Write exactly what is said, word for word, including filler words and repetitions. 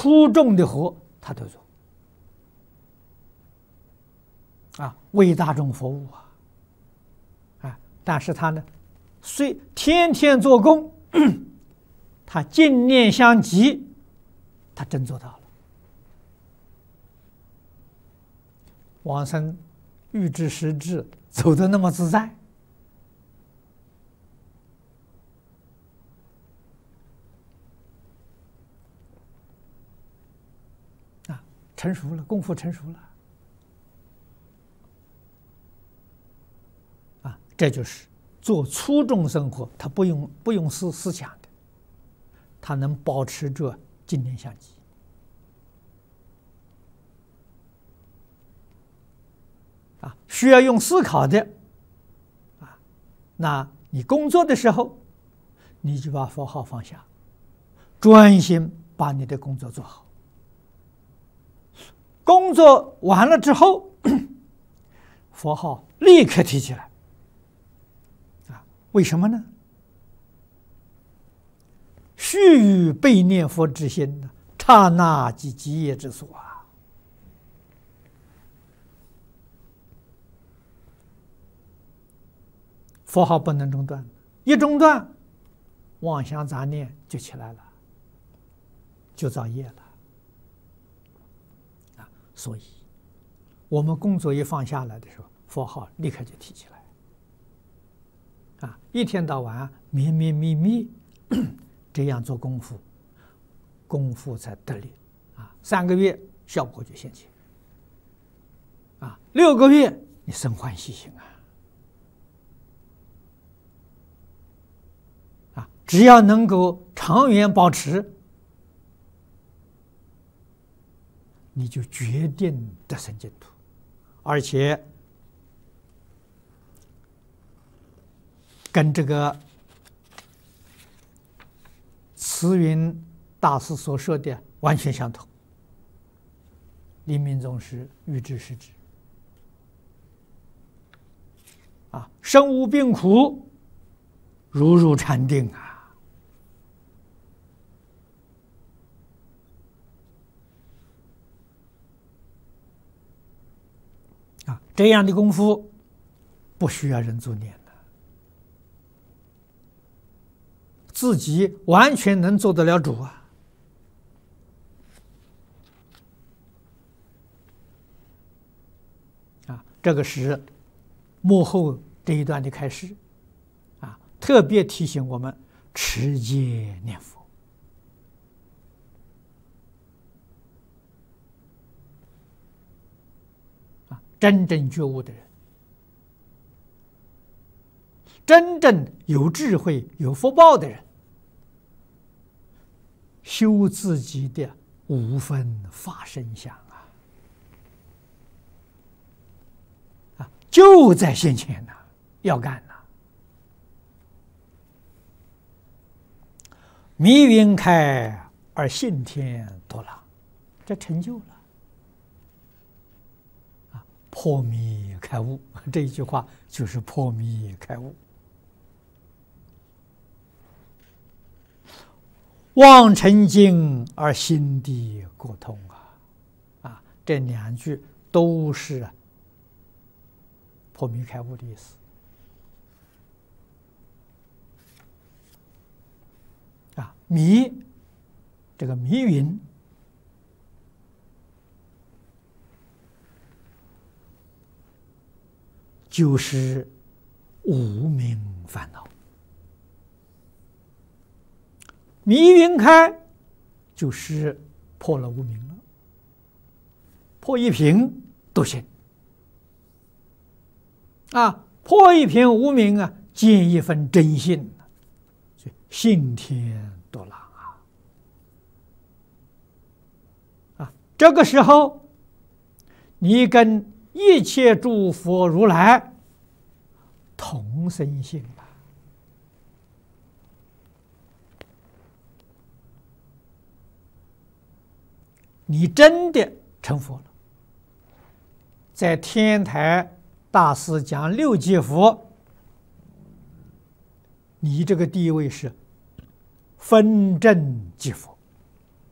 出众的活他都做啊，为大众服务啊啊！但是他呢，虽天天做工，他尽念相继，他真做到了。往生预知时至，走得那么自在。成熟了，功夫成熟了，啊，这就是做粗重生活，他不用不用思思想的，他能保持着经念相继。啊，需要用思考的，啊，那你工作的时候，你就把佛号放下，专心把你的工作做好。工作完了之后，佛号立刻提起来，啊，为什么呢？须臾备念佛之心呢，刹那即极业之所啊！佛号不能中断，一中断，妄想杂念就起来了，就造业了。所以，我们工作一放下来的时候，佛号立刻就提起来，啊，一天到晚绵绵密密这样做功夫，功夫才得力，啊，三个月效果就显现，啊，六个月你生欢喜心啊，啊，只要能够长远保持。你就决定得生净土，而且跟这个慈云大师所说的完全相同。临命终时预知时至，啊，身无病苦，如入禅定啊。啊，这样的功夫不需要人助念的，自己完全能做得了主啊！啊，这个是幕后这一段的开始，啊，特别提醒我们持戒念佛。真正觉悟的人，真正有智慧、有福报的人，修自己的五分法身相啊，啊，就在现前呐、啊，要干呐、啊。迷云开而信天多朗，这成就了。破迷开悟，这一句话就是破迷开悟。望尘境而心地过通啊，啊，这两句都是破迷开悟的意思。啊，迷，这个迷云。就是无明烦恼，迷云开，就是破了无明了，破一品都行啊，破一品无明啊，见一分真性，所以信天多朗啊啊，这个时候你跟一切诸佛如来同生性了，你真的成佛了。在天台大师讲六界佛，你这个地位是分正即佛。